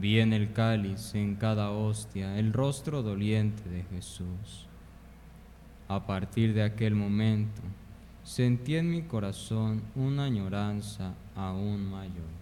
Vi en el cáliz, en cada hostia, el rostro doliente de Jesús. A partir de aquel momento, sentí en mi corazón una añoranza aún mayor.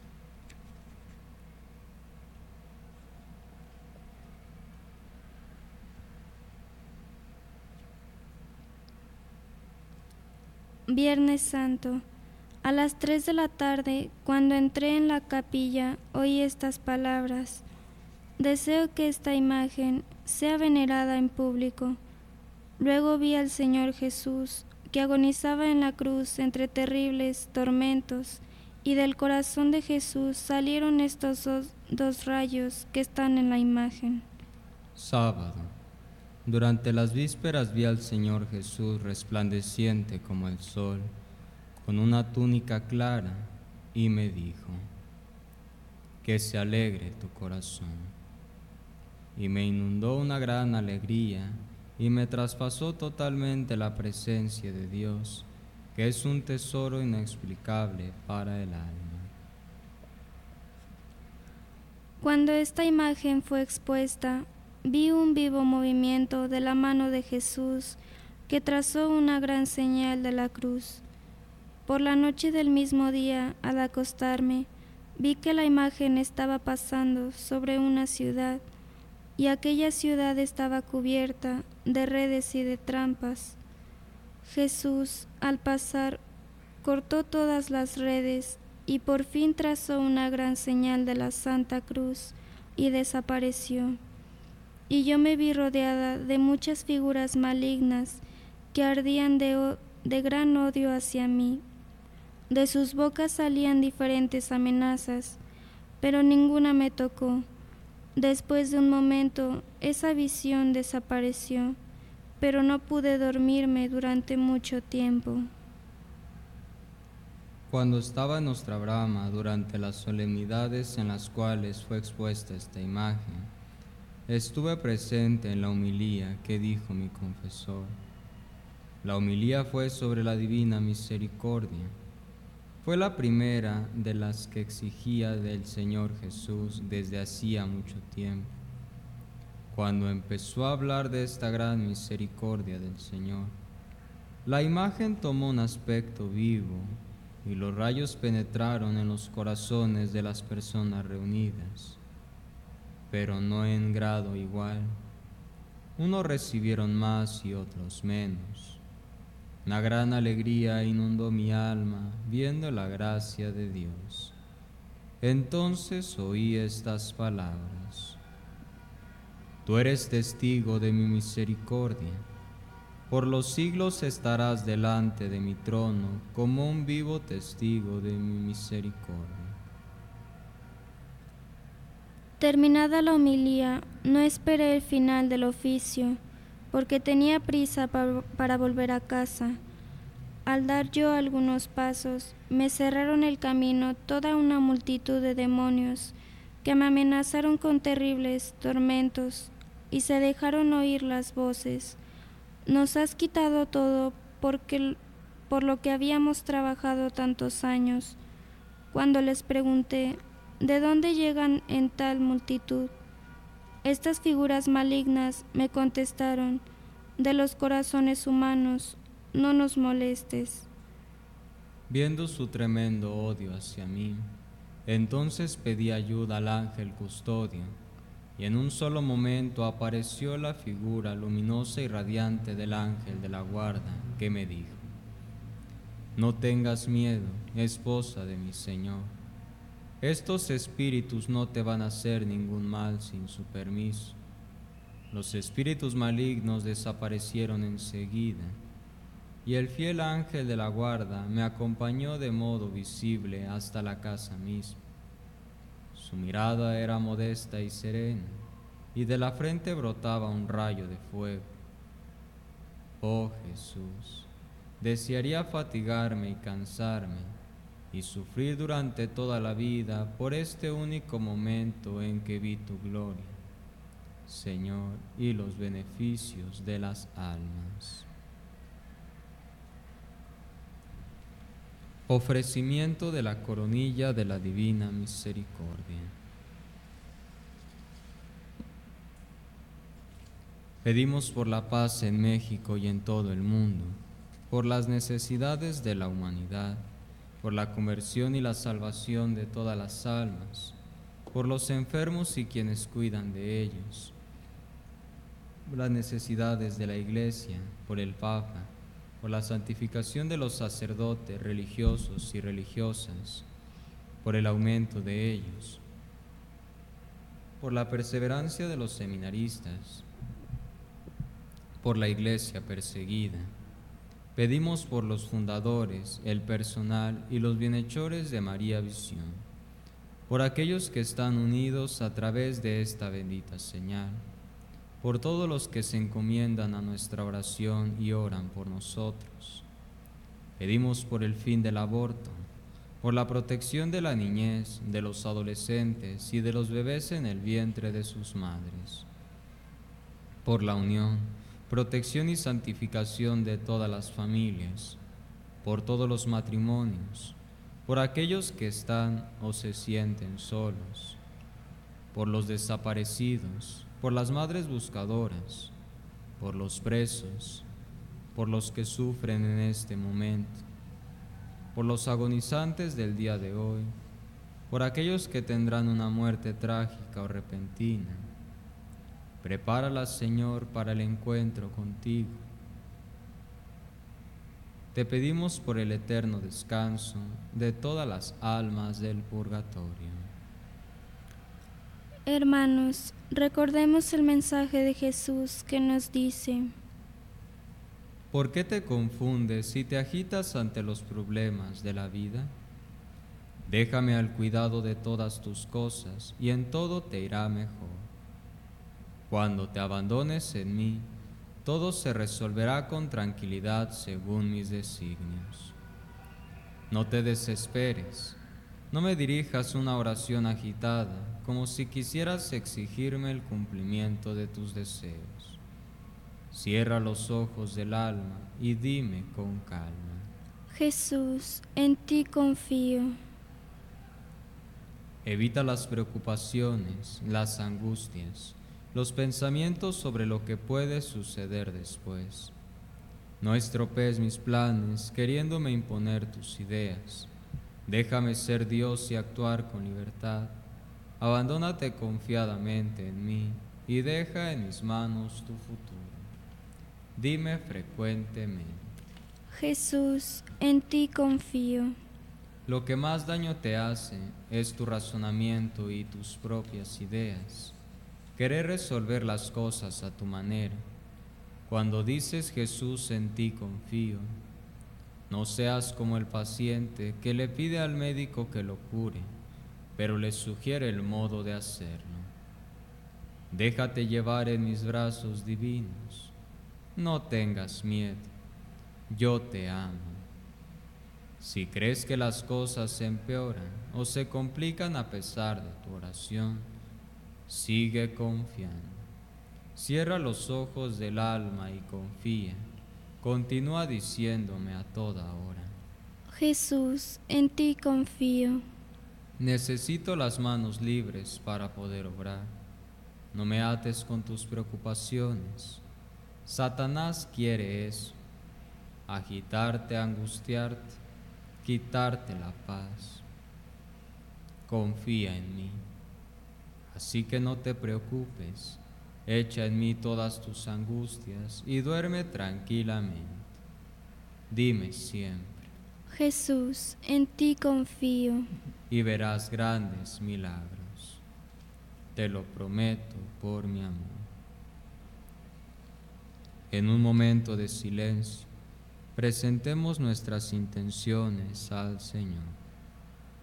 Viernes Santo. A las 3 de la tarde, cuando entré en la capilla, oí estas palabras: deseo que esta imagen sea venerada en público. Luego vi al Señor Jesús, que agonizaba en la cruz entre terribles tormentos, y del corazón de Jesús salieron estos dos rayos que están en la imagen. Sábado. Durante las vísperas vi al Señor Jesús resplandeciente como el sol, con una túnica clara, y me dijo: que se alegre tu corazón. Y me inundó una gran alegría, y me traspasó totalmente la presencia de Dios, que es un tesoro inexplicable para el alma. Cuando esta imagen fue expuesta, vi un vivo movimiento de la mano de Jesús, que trazó una gran señal de la cruz. Por la noche del mismo día, al acostarme, vi que la imagen estaba pasando sobre una ciudad, y aquella ciudad estaba cubierta de redes y de trampas. Jesús, al pasar, cortó todas las redes y por fin trazó una gran señal de la Santa Cruz y desapareció. Y yo me vi rodeada de muchas figuras malignas que ardían de gran odio hacia mí. De sus bocas salían diferentes amenazas, pero ninguna me tocó. Después de un momento, esa visión desapareció, pero no pude dormirme durante mucho tiempo. Cuando estaba en nuestra brama durante las solemnidades en las cuales fue expuesta esta imagen, estuve presente en la homilía que dijo mi confesor. La homilía fue sobre la divina misericordia. Fue la primera de las que exigía del Señor Jesús desde hacía mucho tiempo. Cuando empezó a hablar de esta gran misericordia del Señor, la imagen tomó un aspecto vivo y los rayos penetraron en los corazones de las personas reunidas, pero no en grado igual. Unos recibieron más y otros menos. Una gran alegría inundó mi alma viendo la gracia de Dios. Entonces oí estas palabras: tú eres testigo de mi misericordia. Por los siglos estarás delante de mi trono como un vivo testigo de mi misericordia. Terminada la homilía, no esperé el final del oficio, porque tenía prisa para volver a casa. Al dar yo algunos pasos, me cerraron el camino toda una multitud de demonios que me amenazaron con terribles tormentos y se dejaron oír las voces: nos has quitado todo por lo que habíamos trabajado tantos años. Cuando les pregunté: ¿de dónde llegan en tal multitud? Estas figuras malignas me contestaron: de los corazones humanos, no nos molestes. Viendo su tremendo odio hacia mí, entonces pedí ayuda al ángel custodio, y en un solo momento apareció la figura luminosa y radiante del ángel de la guarda, que me dijo: no tengas miedo, esposa de mi Señor. Estos espíritus no te van a hacer ningún mal sin su permiso. Los espíritus malignos desaparecieron enseguida, y el fiel ángel de la guarda me acompañó de modo visible hasta la casa misma. Su mirada era modesta y serena, y de la frente brotaba un rayo de fuego. Oh Jesús, desearía fatigarme y cansarme, y sufrir durante toda la vida por este único momento en que vi tu gloria, Señor, y los beneficios de las almas. Ofrecimiento de la coronilla de la Divina Misericordia. Pedimos por la paz en México y en todo el mundo, por las necesidades de la humanidad, por la conversión y la salvación de todas las almas, por los enfermos y quienes cuidan de ellos, por las necesidades de la Iglesia, por el Papa, por la santificación de los sacerdotes religiosos y religiosas, por el aumento de ellos, por la perseverancia de los seminaristas, por la Iglesia perseguida. Pedimos por los fundadores, el personal y los bienhechores de María Visión, por aquellos que están unidos a través de esta bendita señal, por todos los que se encomiendan a nuestra oración y oran por nosotros. Pedimos por el fin del aborto, por la protección de la niñez, de los adolescentes y de los bebés en el vientre de sus madres, por la unión, protección y santificación de todas las familias, por todos los matrimonios, por aquellos que están o se sienten solos, por los desaparecidos, por las madres buscadoras, por los presos, por los que sufren en este momento, por los agonizantes del día de hoy, por aquellos que tendrán una muerte trágica o repentina. Prepáralas, Señor, para el encuentro contigo. Te pedimos por el eterno descanso de todas las almas del purgatorio. Hermanos, recordemos el mensaje de Jesús que nos dice: ¿Por qué te confundes y te agitas ante los problemas de la vida? Déjame al cuidado de todas tus cosas y en todo te irá mejor. Cuando te abandones en mí, todo se resolverá con tranquilidad según mis designios. No te desesperes, no me dirijas una oración agitada, como si quisieras exigirme el cumplimiento de tus deseos. Cierra los ojos del alma y dime con calma: Jesús, en ti confío. Evita las preocupaciones, las angustias, los pensamientos sobre lo que puede suceder después. No estropees mis planes queriéndome imponer tus ideas. Déjame ser Dios y actuar con libertad. Abandónate confiadamente en mí y deja en mis manos tu futuro. Dime frecuentemente: Jesús, en ti confío. Lo que más daño te hace es tu razonamiento y tus propias ideas. Querer resolver las cosas a tu manera. Cuando dices Jesús, en ti confío, no seas como el paciente que le pide al médico que lo cure, pero le sugiere el modo de hacerlo. Déjate llevar en mis brazos divinos. No tengas miedo, yo te amo. Si crees que las cosas se empeoran o se complican a pesar de tu oración, sigue confiando. Cierra los ojos del alma y confía. Continúa diciéndome a toda hora: Jesús, en ti confío. Necesito las manos libres para poder obrar. No me ates con tus preocupaciones. Satanás quiere eso: agitarte, angustiarte, quitarte la paz. Confía en mí. Así que no te preocupes, echa en mí todas tus angustias y duerme tranquilamente. Dime siempre: Jesús, en ti confío. y verás grandes milagros. Te lo prometo por mi amor. En un momento de silencio, presentemos nuestras intenciones al Señor.